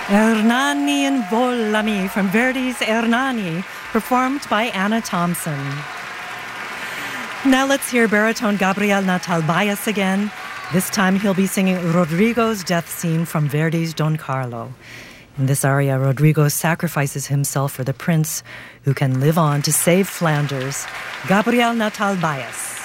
Ernani and Volami from Verdi's Ernani, performed by Anna Thompson. Now let's hear baritone Gabriel Natal Bayas again. This time he'll be singing Rodrigo's death scene from Verdi's Don Carlo. In this aria, Rodrigo sacrifices himself for the prince who can live on to save Flanders. Gabriel Natal Bayas.